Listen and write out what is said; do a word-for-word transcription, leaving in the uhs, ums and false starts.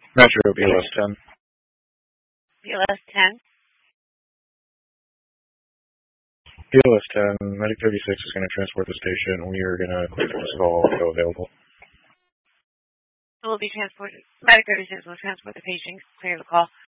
Metro B L S ten. B L S ten? B L S ten, Medic thirty-six is going to transport the station. We are going to clear this call go available. It will be transported. Medic thirty-six will transport the patient, clear the call.